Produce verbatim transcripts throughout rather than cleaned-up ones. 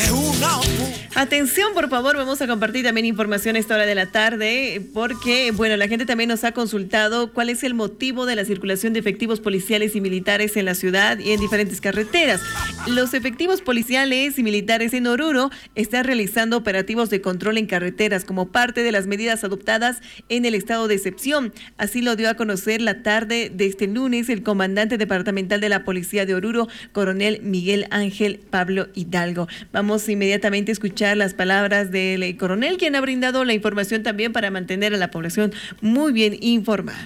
Atención, por favor, vamos a compartir también información a esta hora de la tarde, porque, bueno, la gente también nos ha consultado cuál es el motivo de la circulación de efectivos policiales y militares en la ciudad y en diferentes carreteras. Los efectivos policiales y militares en Oruro están realizando operativos de control en carreteras como parte de las medidas adoptadas en el estado de excepción. Así lo dio a conocer la tarde de este lunes el comandante departamental de la Policía de Oruro, coronel Miguel Ángel Pablo Hidalgo. Vamos inmediatamente a escuchar las palabras del coronel, quien ha brindado la información también para mantener a la población muy bien informada.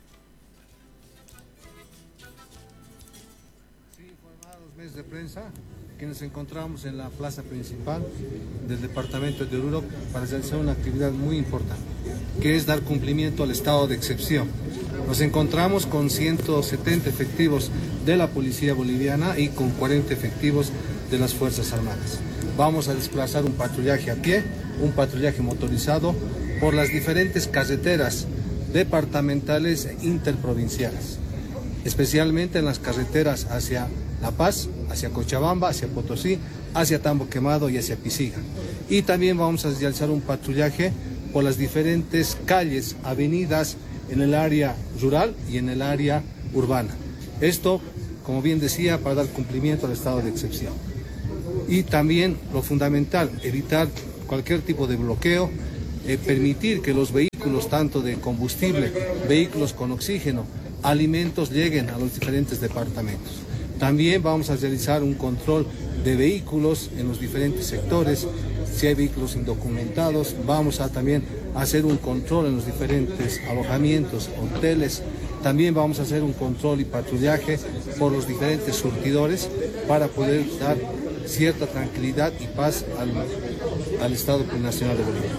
Sí, informados medios de prensa que nos encontramos en la plaza principal del departamento de Oruro para realizar una actividad muy importante, que es dar cumplimiento al estado de excepción. Nos encontramos con ciento setenta efectivos de la Policía Boliviana y con cuarenta efectivos de las Fuerzas Armadas. Vamos a desplazar un patrullaje a pie, un patrullaje motorizado por las diferentes carreteras departamentales e interprovinciales, especialmente en las carreteras hacia La Paz, hacia Cochabamba, hacia Potosí, hacia Tambo Quemado y hacia Pisiga. Y también vamos a realizar un patrullaje por las diferentes calles, avenidas en el área rural y en el área urbana. Esto, como bien decía, para dar cumplimiento al estado de excepción. Y también lo fundamental, evitar cualquier tipo de bloqueo, eh, permitir que los vehículos, tanto de combustible, vehículos con oxígeno, alimentos, lleguen a los diferentes departamentos. También vamos a realizar un control de vehículos en los diferentes sectores. Si hay vehículos indocumentados, vamos a también hacer un control en los diferentes alojamientos, hoteles. También vamos a hacer un control y patrullaje por los diferentes surtidores para poder dar cierta tranquilidad y paz al, al Estado Plurinacional de Bolivia.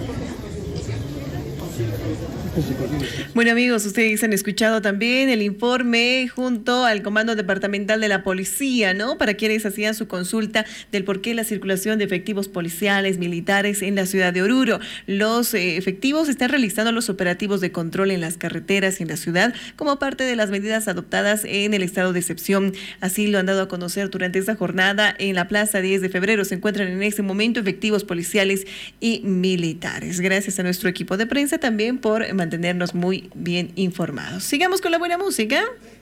Bueno, amigos, ustedes han escuchado también el informe junto al Comando Departamental de la Policía, ¿no? Para quienes hacían su consulta del por qué la circulación de efectivos policiales, militares en la ciudad de Oruro. Los eh, efectivos están realizando los operativos de control en las carreteras y en la ciudad como parte de las medidas adoptadas en el estado de excepción. Así lo han dado a conocer durante esta jornada en la Plaza diez de febrero. Se encuentran en este momento efectivos policiales y militares. Gracias a nuestro equipo de prensa también por mantenernos muy bien informados. Sigamos con la buena música.